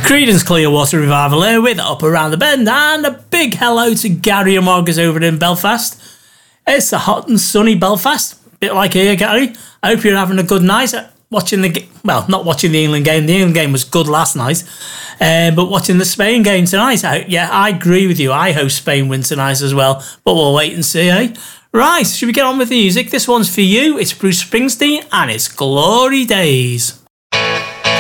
Creedence Clearwater Revival here with Up Around the Bend, and a big hello to Gary Amorgas over in Belfast. It's a hot and sunny Belfast, a bit like here, Gary. I hope you're having a good night watching not watching the England game. The England game was good last night, but watching the Spain game tonight. I agree with you. I hope Spain win tonight as well, but we'll wait and see, eh? Right, should we get on with the music? This one's for you. It's Bruce Springsteen, and it's Glory Days.